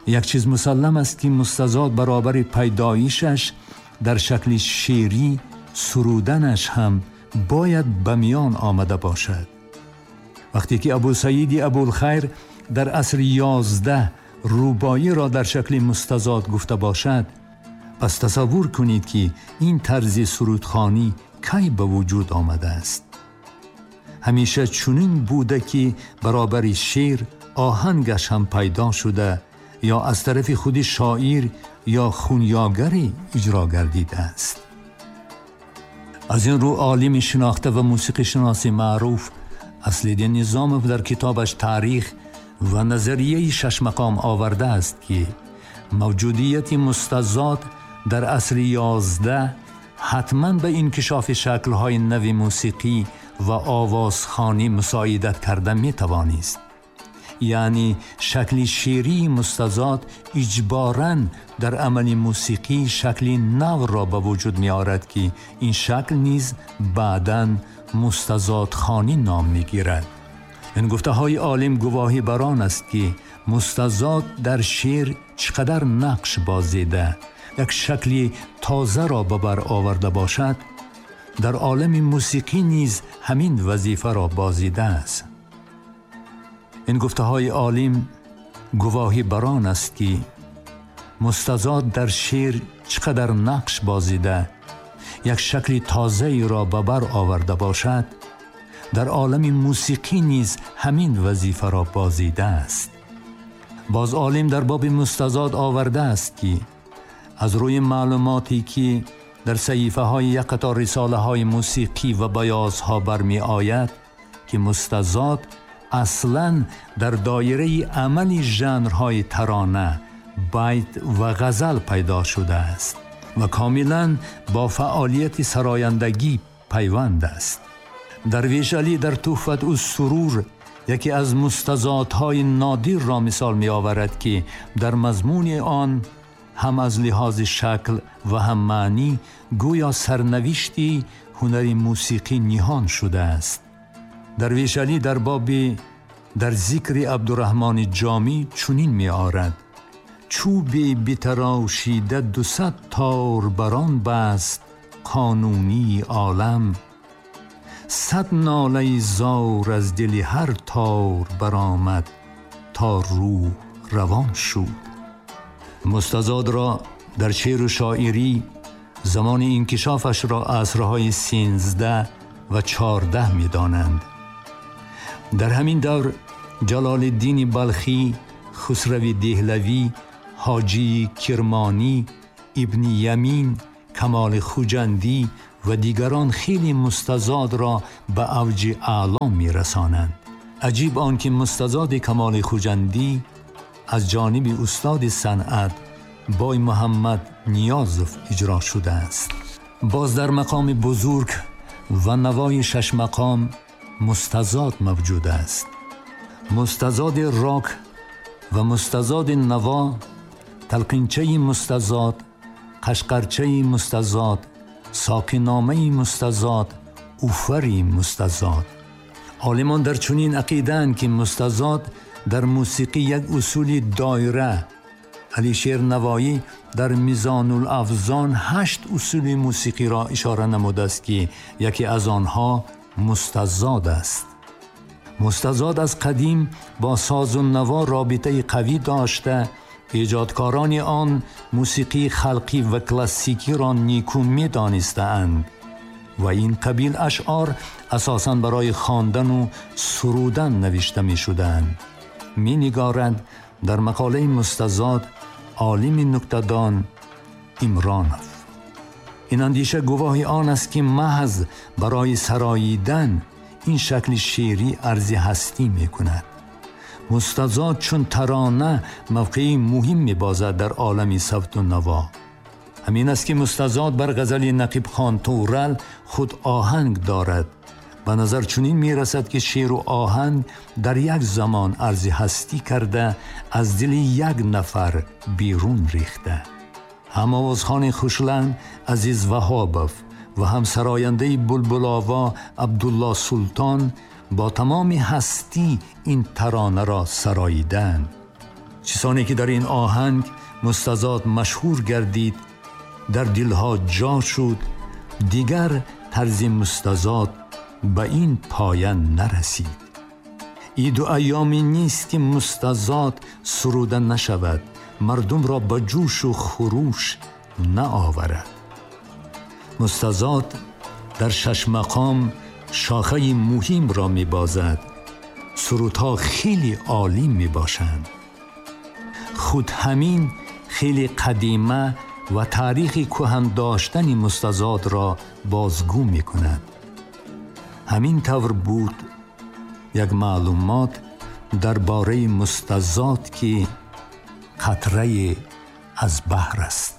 یک چیز مسلم است که مستزاد برابر پیدایشش در شکل شعری، سرودنش هم باید به میان آمده باشد. وقتی که ابو سعید ابوالخیر در عصر 11 روبایی را در شکل مستزاد گفته باشد، پس تصور کنید که این طرز سرودخوانی کی به وجود آمده است. همیشه چنین بوده که برابر شعر آهنگش هم پیدا شده یا از طرف خود شاعر یا خونیاگری اجرا گردیده است. از این رو عالم شناخته و موسیقی شناس معروف اصل‌الدین نظامов در کتابش تاریخ و نظریه شش مقام آورده است که موجودیت مستزاد در عصر 11 حتماً به انکشاف شکل‌های نو موسیقی و آوازخوانی مساعدت کرده می‌توانست. یعنی شکل شعری مستزاد اجباراً در عمل موسیقی شکل نو را به وجود می آورد که این شکل نیز بعداً مستزاد خوانی نام می گیرد. این گفته های عالم گواهی بر آن است که مستزاد در شعر چقدر نقش بازیده، یک شکل تازه را به بر آورده باشد، در عالم موسیقی نیز همین وظیفه را بازیده است. این گفته های عالم گواهی بر آن است که مستزاد در شعر چقدر نقش بازیده، یک شکل تازه را به بر آورده باشد، در عالم موسیقی نیز همین وظیفه را بازیده است. باز عالم در باب مستزاد آورده است که از روی معلوماتی که در صحیفه های یک قطار رساله های موسیقی و بیازها برمی آید که مستزاد اصلاً در دایره عملی ژانرهای ترانه، بیت و غزل پیدا شده است و کاملاً با فعالیت سرایندگی پیوند است. درویش علی در تحفة السرور یکی از مستزادهای نادر را مثال می آورد که در مضمون آن هم از لحاظ شکل و هم معنی گویا سرنوشتی هنر موسیقی نهان شده است. درویش علی در باب در ذکر عبدالرحمن جامی چنین می آورد: چوبی بتراشیده 200 تار بران بست قانونی عالم، 100 ناله زار از دل هر تار برآمد تا روح روان شد. مستزاد را در شعر و شاعری زمان انکشافش را عصرهای 13 و 14 می دانند. در همین دور جلال الدین بلخی، خسرو دهلوی، حاجی کرمانی، ابن یمین، کمال خوجندی و دیگران خیلی مستزاد را به اوج اعلا می رسانند. عجیب آن که مستزاد کمال خوجندی از جانب استاد صنعت بای محمد نیازف اجرا شده است. باز در مقام بزرگ و نوای شش مقام مستزاد موجود است. مستزاد راک و مستزاد نوا، تلقینچه مستزاد، قشقرچه مستزاد، ساکنامه مستزاد، اوفری مستزاد. عالمان در چنین عقیده‌اند که مستزاد در موسیقی یک اصول دایره. علی شیر نوایی در میزان الافزان 8 اصول موسیقی را اشاره نموده است که یکی از آنها مستزاد است. مستزاد از قدیم با ساز و نوا رابطه قوی داشته، ایجادکاران آن موسیقی خلقی و کلاسیکی را نیکو می دانستند و این قبیل اشعار اساساً برای خواندن و سرودن نوشته می شدند. می نگارند در مقاله مستزاد عالم نکته‌دان عمرانوف. این اندیشه گواهی آن است که محض برای سراییدن این شکل شعری ارزی هستی می کند. مستزاد چون ترانه موقعی مهم می بازد در عالم صوت و نوا. همین است که مستزاد بر غزل نقیب خان تورل خود آهنگ دارد. به نظر چنین می رسد که شعر و آهنگ در یک زمان ارزی هستی کرده از دل یک نفر بیرون ریخته. هم آوازخوان خوشلند عزیز وهابوف و هم سراینده بلبل‌آوا عبدالله سلطان با تمام هستی این ترانه را سراییدند. چیزانی که در این آهنگ مستزاد مشهور گردید در دلها جا شد، دیگر طرز مستزاد به این پایان نرسید. این دو ایامی نیست که مستزاد سروده نشود، مردم را به جوش و خروش نآورد. مستزاد در 6 مقام شاخه مهم را می بازد. سرودها خیلی عالی می باشند. خود همین خیلی قدیمه و تاریخ کهن داشتن مستزاد را بازگو می کند. همین طور بود یک معلومات درباره مستزاد که قطره از بحر است.